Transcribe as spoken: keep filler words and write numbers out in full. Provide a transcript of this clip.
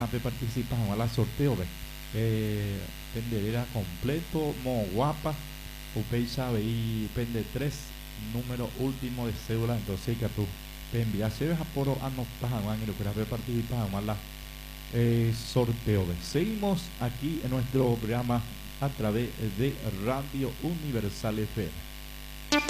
pe participas en la sorteo ve eh, penderera completo mo guapa upei sabe y pende tres número último de cédula entonces que tú te envías se ves a poro anotas a lo que pe participas en la eh, sorteo ve. Seguimos aquí en nuestro programa a través de Radio Universal F M.